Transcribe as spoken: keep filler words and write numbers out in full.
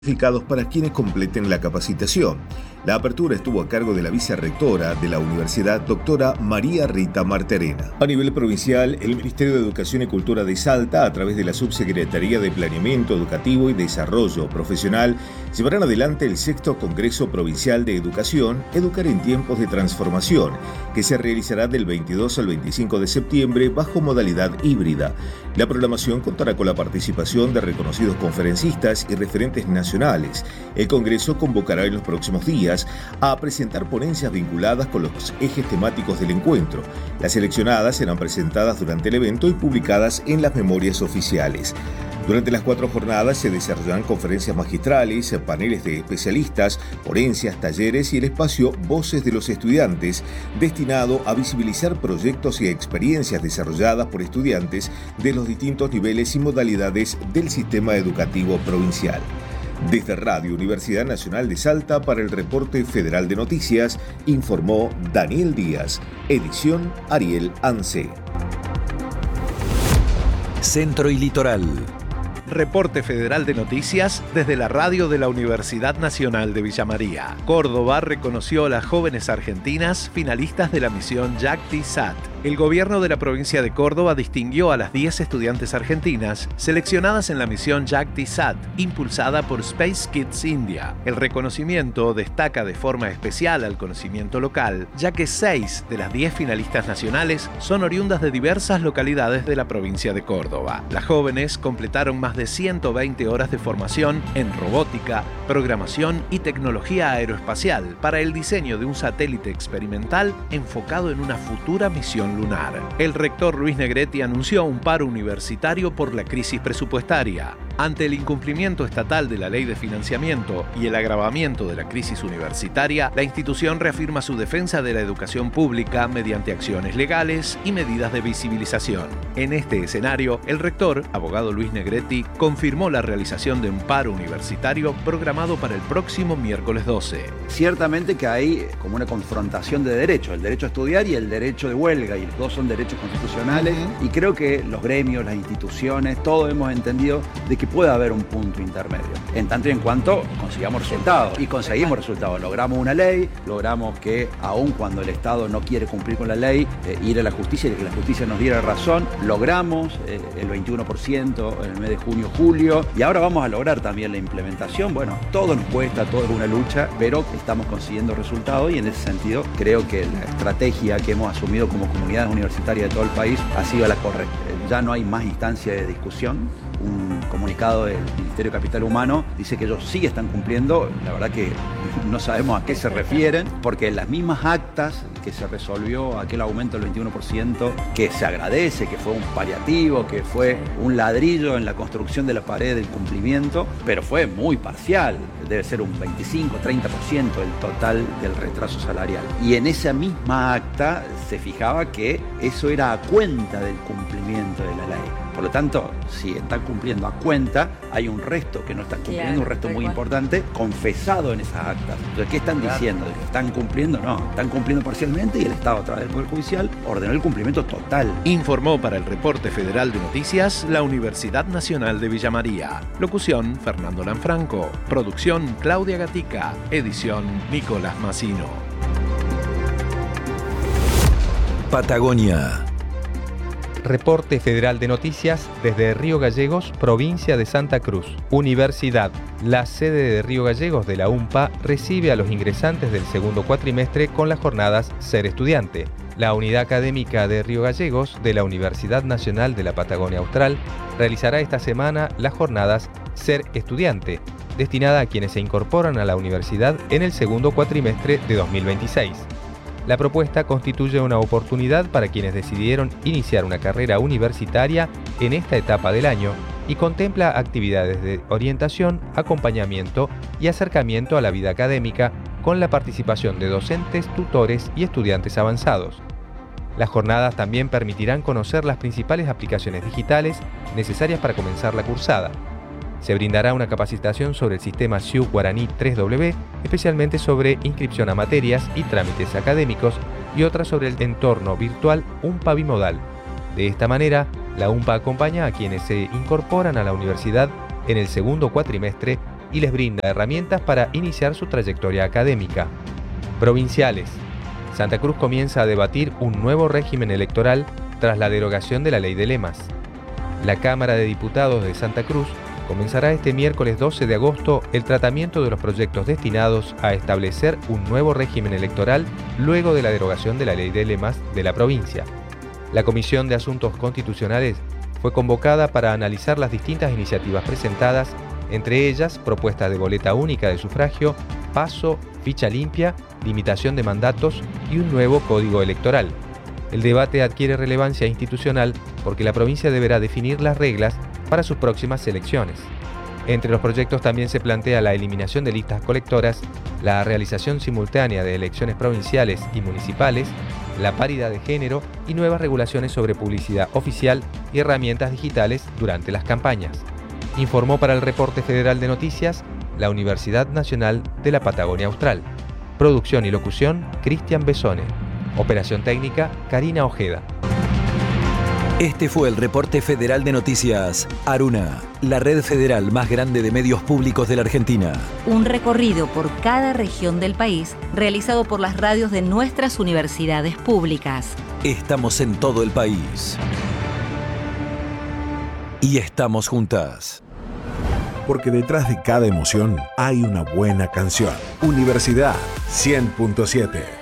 certificados para quienes completen la capacitación. La apertura estuvo a cargo de la vicerrectora de la universidad, doctora María Rita Marterena. A nivel provincial, el Ministerio de Educación y Cultura de Salta, a través de la Subsecretaría de Planeamiento Educativo y Desarrollo Profesional, llevarán adelante el sexto Congreso Provincial de Educación, Educar en Tiempos de Transformación, que se realizará del veintidós al veinticinco de septiembre bajo modalidad híbrida. La programación contará con la participación de reconocidos conferencistas y referentes nacionales. El Congreso convocará en los próximos días a presentar ponencias vinculadas con los ejes temáticos del encuentro. Las seleccionadas serán presentadas durante el evento y publicadas en las memorias oficiales. Durante las cuatro jornadas se desarrollarán conferencias magistrales, paneles de especialistas, ponencias, talleres y el espacio Voces de los Estudiantes, destinado a visibilizar proyectos y experiencias desarrolladas por estudiantes de los distintos niveles y modalidades del sistema educativo provincial. Desde Radio Universidad Nacional de Salta, para el Reporte Federal de Noticias, informó Daniel Díaz, edición Ariel Anse. Centro y Litoral. Reporte Federal de Noticias desde la radio de la Universidad Nacional de Villa María. Córdoba reconoció a las jóvenes argentinas finalistas de la misión YACTI-SAT. El gobierno de la provincia de Córdoba distinguió a las diez estudiantes argentinas seleccionadas en la misión YACTI-SAT, impulsada por Space Kids India. El reconocimiento destaca de forma especial al conocimiento local, ya que seis de las diez finalistas nacionales son oriundas de diversas localidades de la provincia de Córdoba. Las jóvenes completaron más de ciento veinte horas de formación en robótica, programación y tecnología aeroespacial para el diseño de un satélite experimental enfocado en una futura misión lunar. El rector Luis Negretti anunció un paro universitario por la crisis presupuestaria. Ante el incumplimiento estatal de la ley de financiamiento y el agravamiento de la crisis universitaria, la institución reafirma su defensa de la educación pública mediante acciones legales y medidas de visibilización. En este escenario, el rector, abogado Luis Negretti, confirmó la realización de un paro universitario programado para el próximo miércoles doce. Ciertamente que hay como una confrontación de derechos, el derecho a estudiar y el derecho de huelga, y los dos son derechos constitucionales, uh-huh. y creo que los gremios, las instituciones, todos hemos entendido de que puede haber un punto intermedio, en tanto y en cuanto consigamos resultados. Y conseguimos resultados, logramos una ley, logramos que aun cuando el Estado no quiere cumplir con la ley, eh, ir a la justicia y que la justicia nos diera razón, logramos eh, el veintiuno por ciento en el mes de junio, julio, y ahora vamos a lograr también la implementación. Bueno, todo nos cuesta, todo es una lucha, pero estamos consiguiendo resultados y en ese sentido creo que la estrategia que hemos asumido como comunidades universitarias de todo el país ha sido la correcta. Ya no hay más instancia de discusión. Un comunicado del Ministerio de Capital Humano dice que ellos sí están cumpliendo, la verdad que no sabemos a qué se refieren, porque en las mismas actas que se resolvió aquel aumento del veintiuno por ciento, que se agradece, que fue un paliativo, que fue un ladrillo en la construcción de la pared del cumplimiento, pero fue muy parcial, debe ser un veinticinco a treinta por ciento el total del retraso salarial. Y en esa misma acta se fijaba que eso era a cuenta del cumplimiento de la ley. Por lo tanto, si están cumpliendo a cuenta, hay un resto que no están cumpliendo, claro, un resto muy igual. importante, confesado en esas actas. Entonces, ¿qué están claro. diciendo? ¿De que están cumpliendo? No, están cumpliendo parcialmente y el Estado, a través del Poder Judicial, ordenó el cumplimiento total. Informó para el Reporte Federal de Noticias la Universidad Nacional de Villa María. Locución, Fernando Lanfranco. Producción, Claudia Gatica. Edición, Nicolás Massino. Patagonia. Reporte Federal de Noticias desde Río Gallegos, provincia de Santa Cruz. Universidad. La sede de Río Gallegos de la UMPA recibe a los ingresantes del segundo cuatrimestre con las jornadas Ser Estudiante. La Unidad Académica de Río Gallegos de la Universidad Nacional de la Patagonia Austral realizará esta semana las jornadas Ser Estudiante, destinada a quienes se incorporan a la universidad en el segundo cuatrimestre de dos mil veintiséis. La propuesta constituye una oportunidad para quienes decidieron iniciar una carrera universitaria en esta etapa del año y contempla actividades de orientación, acompañamiento y acercamiento a la vida académica con la participación de docentes, tutores y estudiantes avanzados. Las jornadas también permitirán conocer las principales aplicaciones digitales necesarias para comenzar la cursada. Se brindará una capacitación sobre el sistema S I U Guaraní tres W, especialmente sobre inscripción a materias y trámites académicos, y otra sobre el entorno virtual UMPA Bimodal. De esta manera, la UMPA acompaña a quienes se incorporan a la universidad en el segundo cuatrimestre y les brinda herramientas para iniciar su trayectoria académica. Provinciales. Santa Cruz comienza a debatir un nuevo régimen electoral tras la derogación de la ley de lemas. La Cámara de Diputados de Santa Cruz comenzará este miércoles doce de agosto el tratamiento de los proyectos destinados a establecer un nuevo régimen electoral luego de la derogación de la ley de lemas de la provincia. La Comisión de Asuntos Constitucionales fue convocada para analizar las distintas iniciativas presentadas, entre ellas propuestas de boleta única de sufragio, paso, ficha limpia, limitación de mandatos y un nuevo código electoral. El debate adquiere relevancia institucional porque la provincia deberá definir las reglas para sus próximas elecciones. Entre los proyectos también se plantea la eliminación de listas colectoras, la realización simultánea de elecciones provinciales y municipales, la paridad de género y nuevas regulaciones sobre publicidad oficial y herramientas digitales durante las campañas. Informó para el Reporte Federal de Noticias la Universidad Nacional de la Patagonia Austral. Producción y locución, Cristian Besone. Operación técnica, Karina Ojeda. Este fue el Reporte Federal de Noticias Aruna, la red federal más grande de medios públicos de la Argentina. Un recorrido por cada región del país realizado por las radios de nuestras universidades públicas. Estamos en todo el país. Y estamos juntas. Porque detrás de cada emoción hay una buena canción. Universidad cien punto siete.